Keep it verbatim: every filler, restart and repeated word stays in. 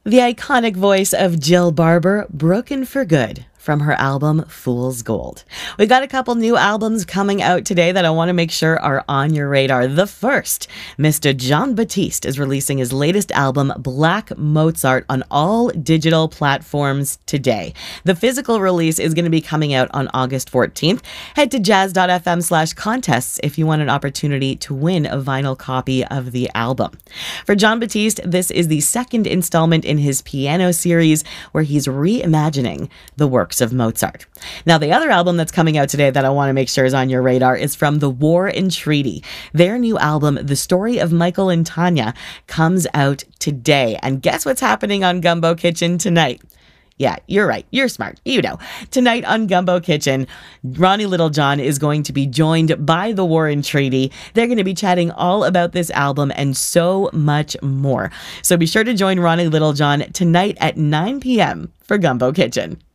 The iconic voice of Jill Barber, broken for good, from her album Fool's Gold. We got a couple new albums coming out today that I want to make sure are on your radar. The first, Mister Jon Batiste is releasing his latest album, Black Mozart, on all digital platforms today. The physical release is going to be coming out on August fourteenth. Head to jazz.fm slash contests if you want an opportunity to win a vinyl copy of the album. For Jon Batiste, this is the second installment in his piano series where he's reimagining the works of Mozart. Now, the other album that's coming out today that I want to make sure is on your radar is from The War and Treaty. Their new album, The Story of Michael and Tanya, comes out today. And guess what's happening on Gumbo Kitchen tonight? Yeah, you're right. You're smart. You know. Tonight on Gumbo Kitchen, Ronnie Littlejohn is going to be joined by The War and Treaty. They're going to be chatting all about this album and so much more. So be sure to join Ronnie Littlejohn tonight at nine p.m. for Gumbo Kitchen.